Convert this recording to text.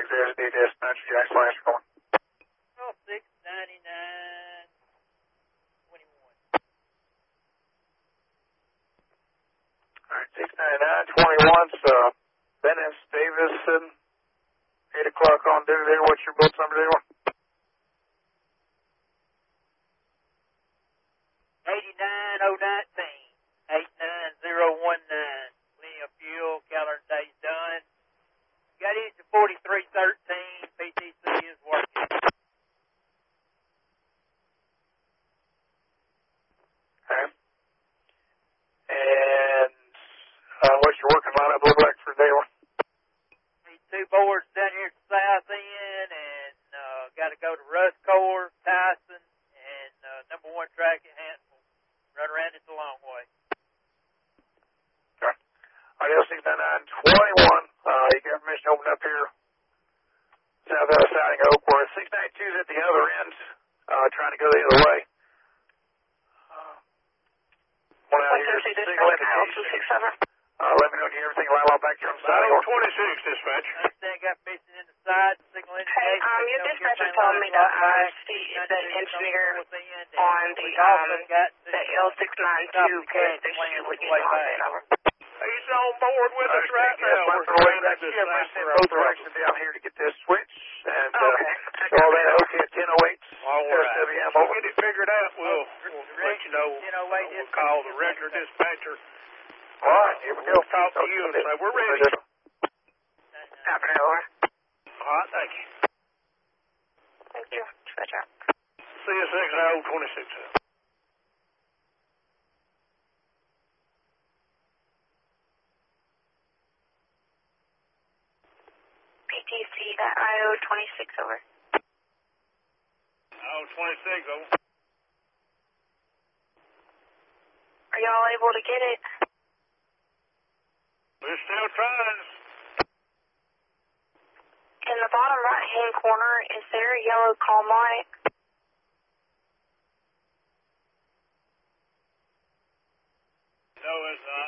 660 dispatcher, Jack Slash going. 699-21. Alright, 699-21, so Dennis Davison, 8 o'clock on duty there. What's your boat's number there? 89019. 89019. Plenty of fuel. Calendar day's done. Got into 4313. PTC is working. Okay. And what's your working lineup look like for day one? Need 2 boards down here at the south end, and got to go to Ruscore, Tyson, and number 1 track at Hansel. Run around it the long way. Okay. RDO 699-21. You got permission to open up here. South siding Oakworth. 692's at the other end, trying to go the other way. One out here, single indication. Let me know if you everything line up back here on the side. 26, dispatch. I understand got fishing in the side, signal indication. Hey, your dispatcher told me to see if the engineer on the L692 could issue with you on that over. He's on board with us right now. We're trying trying to decipher both directions down here to get this switch. And Okay. all that OK at 1008. SWM. We'll get it figured out. We'll let you know. We'll call the regular dispatcher. All right, here we go. We'll talk to you and say, we're ready. Half an hour. All right, thank you. Thank you. Dispatcher. See you 690-26. PTC at IO 26 over. Oh, 26 over. Are y'all able to get it? We're still trying. In the bottom right-hand corner, is there a yellow call light? No, it's not.